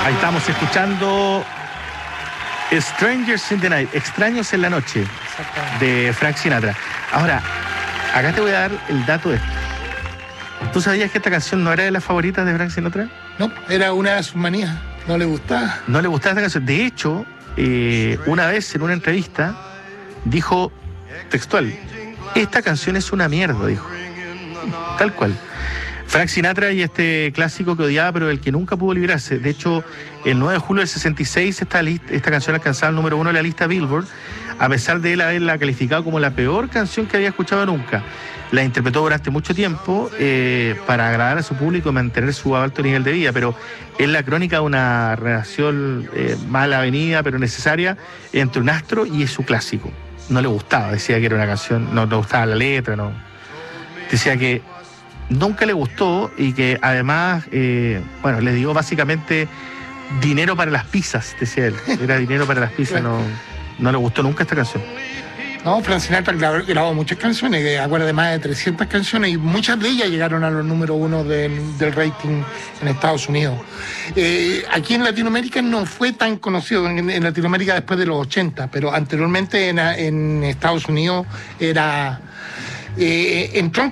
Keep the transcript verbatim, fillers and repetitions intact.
Ahí estamos escuchando Strangers in the Night, Extraños en la Noche, de Frank Sinatra. Ahora, acá te voy a dar el dato de esto. ¿Tú sabías que esta canción no era de las favoritas de Frank Sinatra? No, era una de sus manías. No le gustaba. No le gustaba esta canción. De hecho, eh, una vez en una entrevista dijo textual: esta canción es una mierda, dijo. Tal cual. Frank Sinatra y este clásico que odiaba, pero del que nunca pudo librarse. De hecho, el nueve de julio del sesenta y seis esta, lista, esta canción alcanzaba el número uno de la lista Billboard, a pesar de él haberla calificado como la peor canción que había escuchado nunca. La interpretó durante mucho tiempo eh, para agradar a su público y mantener su alto nivel de vida, pero es la crónica de una relación eh, mala avenida, pero necesaria, entre un astro y su clásico. No le gustaba, decía que era una canción, no le gustaba la letra, no. Decía que nunca le gustó y que además, eh, bueno, le dio básicamente dinero para las pizzas, decía él. Era dinero para las pizzas, no, no le gustó nunca esta canción. No, Frank Sinatra grabó, grabó muchas canciones, que acuerda de más de trescientas canciones, y muchas de ellas llegaron a los número uno del, del rating en Estados Unidos. Eh, aquí en Latinoamérica no fue tan conocido, en, en Latinoamérica después de los ochenta, pero anteriormente en, en Estados Unidos era... Eh, entró